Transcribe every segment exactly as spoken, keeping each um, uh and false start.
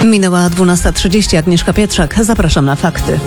Minęła dwunasta trzydzieści. Agnieszka Pietrzak. Zapraszam na fakty.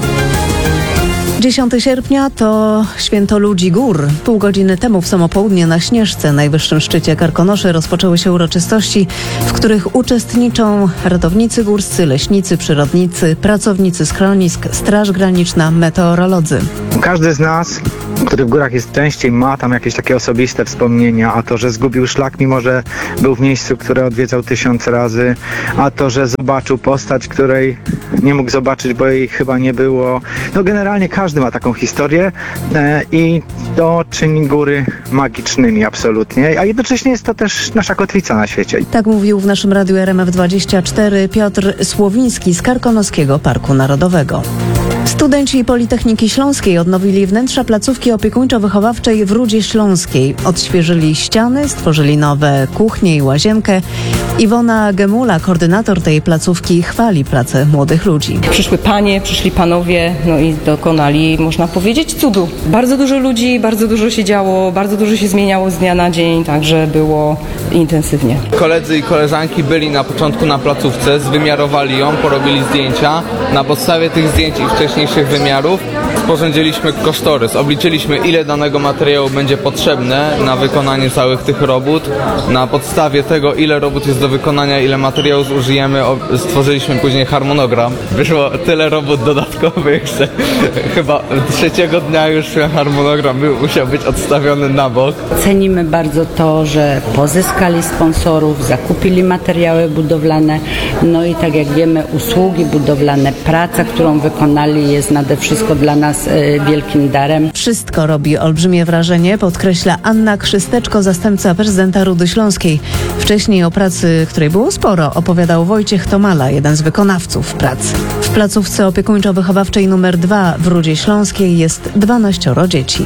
dziesiątego sierpnia to święto ludzi gór. Pół godziny temu w samo południe na Śnieżce, najwyższym szczycie Karkonoszy, rozpoczęły się uroczystości, w których uczestniczą ratownicy górscy, leśnicy, przyrodnicy, pracownicy schronisk, Straż Graniczna, meteorolodzy. Każdy z nas, który w górach jest częściej, ma tam jakieś takie osobiste wspomnienia, a to, że zgubił szlak, mimo że był w miejscu, które odwiedzał tysiąc razy, a to, że zobaczył postać, której nie mógł zobaczyć, bo jej chyba nie było. No generalnie każdy ma taką historię e, i to czyni góry magicznymi absolutnie, a jednocześnie jest to też nasza kotwica na świecie. Tak mówił w naszym radiu R M F dwadzieścia cztery Piotr Słowiński z Karkonoskiego Parku Narodowego. Studenci Politechniki Śląskiej odnowili wnętrza placówki opiekuńczo-wychowawczej w Rudzie Śląskiej. Odświeżyli ściany, stworzyli nowe kuchnie i łazienkę. Iwona Gemula, koordynator tej placówki, chwali pracę młodych ludzi. Przyszły panie, przyszli panowie, no i dokonali, można powiedzieć, cudu. Bardzo dużo ludzi, bardzo dużo się działo, bardzo dużo się zmieniało z dnia na dzień, także było intensywnie. Koledzy i koleżanki byli na początku na placówce, zwymiarowali ją, porobili zdjęcia. Na podstawie tych zdjęć i wcześniejszych wymiarów sporządziliśmy kosztorys. Obliczyliśmy, ile danego materiału będzie potrzebne na wykonanie całych tych robót. Na podstawie tego, ile robót jest do wykonania, ile materiału zużyjemy, stworzyliśmy później harmonogram. Wyszło tyle robót dodatkowych, że chyba trzeciego dnia już harmonogram był, musiał być odstawiony na bok. Cenimy bardzo to, że pozyskali sponsorów, zakupili materiały budowlane, no i tak jak wiemy, usługi budowlane, praca, którą wykonali, jest nade wszystko dla nas y, wielkim darem. Wszystko robi olbrzymie wrażenie, podkreśla Anna Krzysteczko, zastępca prezydenta Rudy Śląskiej. Wcześniej o pracy, której było sporo, opowiadał Wojciech Tomala, jeden z wykonawców pracy. W placówce opiekuńczo-wychowawczej numer dwa w Rudzie Śląskiej jest dwanaścioro dzieci.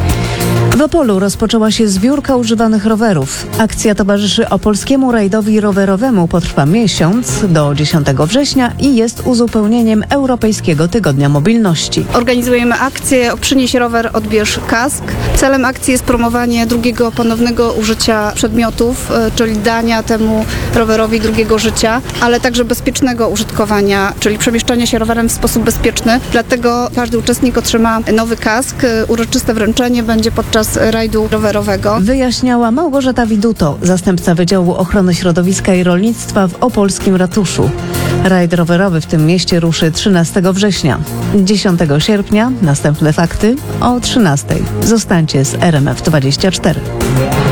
W Opolu rozpoczęła się zbiórka używanych rowerów. Akcja towarzyszy Opolskiemu Rajdowi Rowerowemu, potrwa miesiąc do dziesiątego września i jest uzupełnieniem Europejskiego Tygodnia Mobilności. Organizujemy akcję Przynieś rower, odbierz kask. Celem akcji jest promowanie drugiego ponownego użycia przedmiotów, czyli dania temu rowerowi drugiego życia, ale także bezpiecznego użytkowania, czyli przemieszczania się rowerem w sposób bezpieczny. Dlatego każdy uczestnik otrzyma nowy kask. Uroczyste wręczenie będzie podczas rajdu rowerowego. Wyjaśniała Małgorzata Widuto, zastępca Wydziału Ochrony Środowiska i Rolnictwa w opolskim ratuszu. Rajd rowerowy w tym mieście ruszy trzynastego września. dziesiątego sierpnia następne fakty o trzynastej. Zostańcie z R M F dwadzieścia cztery.